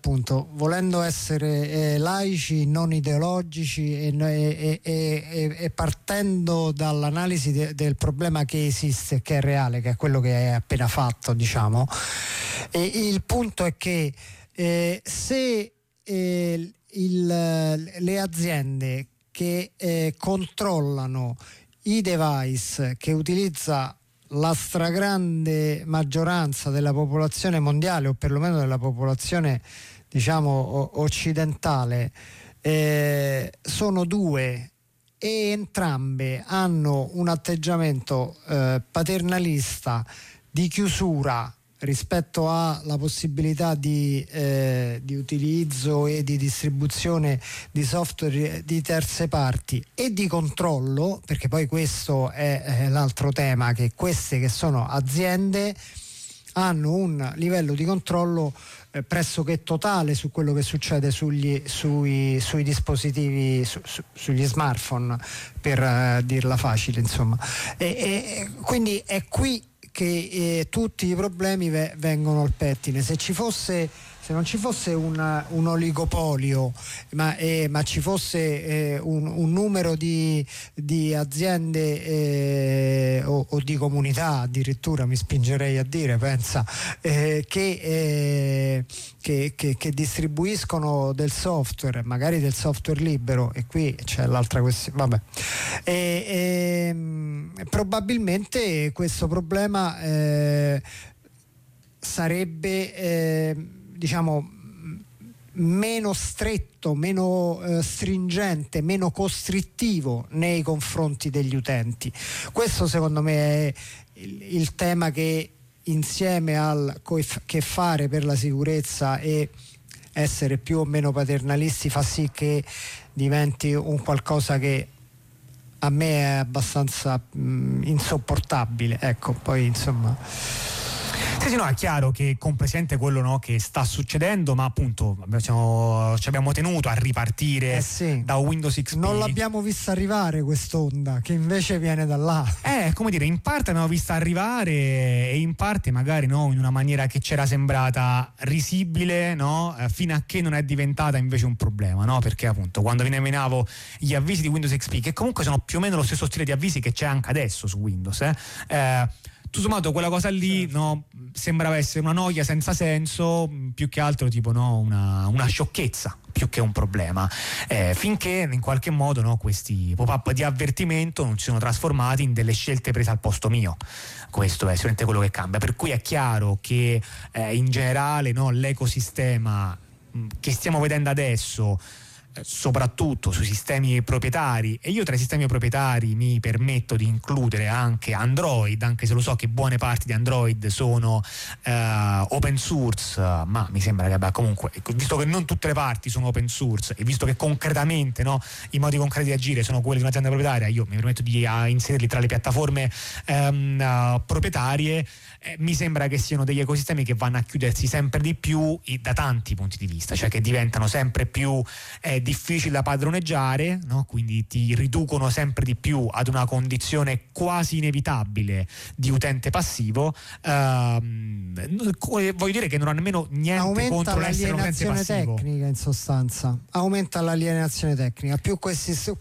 appunto, volendo essere laici, non ideologici e partendo dall'analisi del problema che esiste, che è reale, che è quello che hai appena fatto, diciamo, e il punto è che se le aziende che controllano i device che utilizza la stragrande maggioranza della popolazione mondiale, o perlomeno della popolazione, diciamo, occidentale, sono due, e entrambe hanno un atteggiamento paternalista, di chiusura rispetto alla possibilità di utilizzo e di distribuzione di software di terze parti e di controllo, perché poi questo è l'altro tema, che queste che sono aziende hanno un livello di controllo pressoché totale su quello che succede sui dispositivi, sugli smartphone, per dirla facile, insomma, e quindi è qui che tutti i problemi vengono al pettine. Se non ci fosse un oligopolio, ma ci fosse un numero di aziende o di comunità, addirittura mi spingerei a dire, pensa, che distribuiscono del software, magari del software libero, e qui c'è l'altra questione, vabbè, probabilmente questo problema sarebbe diciamo meno stretto, meno stringente, meno costrittivo nei confronti degli utenti. Questo secondo me è il tema che, insieme al che fare per la sicurezza e essere più o meno paternalisti, fa sì che diventi un qualcosa che a me è abbastanza insopportabile, ecco. Poi insomma sì, no, è chiaro che presente quello, no, che sta succedendo, ma appunto ci abbiamo tenuto a ripartire da Windows XP. Non l'abbiamo vista arrivare quest'onda, che invece viene da là. Come dire, in parte l'abbiamo vista arrivare e in parte magari, no, in una maniera che c'era sembrata risibile, no, fino a che non è diventata invece un problema, no? Perché appunto quando vi nominavo gli avvisi di Windows XP, che comunque sono più o meno lo stesso stile di avvisi che c'è anche adesso su Windows, tutto sommato quella cosa lì, no, sembrava essere una noia senza senso, più che altro tipo, no, una sciocchezza più che un problema, finché in qualche modo, no, questi pop-up di avvertimento non si sono trasformati in delle scelte prese al posto mio. Questo è sicuramente quello che cambia, per cui è chiaro che in generale, no, l'ecosistema che stiamo vedendo adesso, soprattutto sui sistemi proprietari, e io tra i sistemi proprietari mi permetto di includere anche Android, anche se lo so che buone parti di Android sono open source, ma mi sembra che comunque, visto che non tutte le parti sono open source e visto che concretamente, no, i modi concreti di agire sono quelli di un'azienda proprietaria, io mi permetto di inserirli tra le piattaforme proprietarie. Mi sembra che siano degli ecosistemi che vanno a chiudersi sempre di più da tanti punti di vista, cioè che diventano sempre più difficili da padroneggiare, no? Quindi ti riducono sempre di più ad una condizione quasi inevitabile di utente passivo. Voglio dire che non ha nemmeno niente contro l'essere un utente passivo. Aumenta l'alienazione tecnica, in sostanza. Aumenta l'alienazione tecnica. Più queste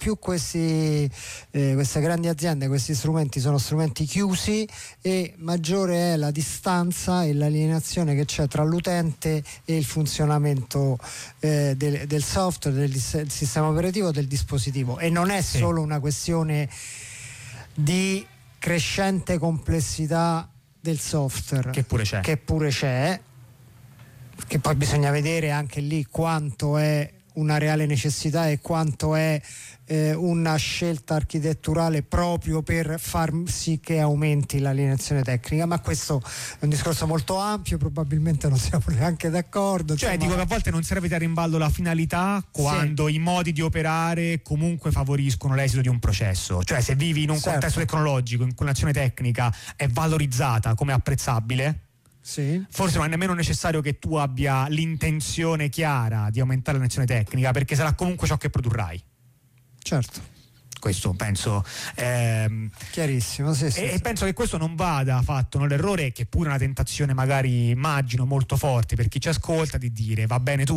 grandi aziende, questi strumenti sono strumenti chiusi, e maggiore è la distanza e l'alienazione che c'è tra l'utente e il funzionamento del software, del sistema operativo, del dispositivo. E non è solo una questione di crescente complessità del software, che pure c'è, che poi bisogna vedere anche lì quanto è una reale necessità e quanto è una scelta architetturale proprio per far sì che aumenti l'alienazione tecnica, ma questo è un discorso molto ampio, probabilmente non siamo neanche d'accordo. Cioè, dico che a volte non serve tirare in ballo la finalità quando i modi di operare comunque favoriscono l'esito di un processo. Cioè, se vivi in un contesto tecnologico in cui l'azione tecnica è valorizzata come apprezzabile, forse non è nemmeno necessario che tu abbia l'intenzione chiara di aumentare l'azione tecnica, perché sarà comunque ciò che produrrai. Certo. Questo penso chiarissimo, e penso che questo non vada fatto, no, l'errore, che pure è una tentazione magari, immagino, molto forte per chi ci ascolta, di dire va bene tu